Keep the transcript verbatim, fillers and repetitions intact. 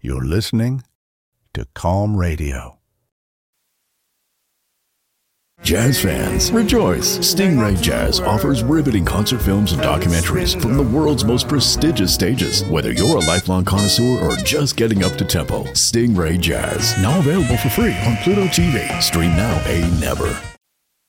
You're listening to Calm Radio. Jazz fans, rejoice! Stingray Jazz offers riveting concert films and documentaries from the world's most prestigious stages. Whether you're a lifelong connoisseur or just getting up to tempo, Stingray Jazz, now available for free on Pluto T V. Stream now, pay never.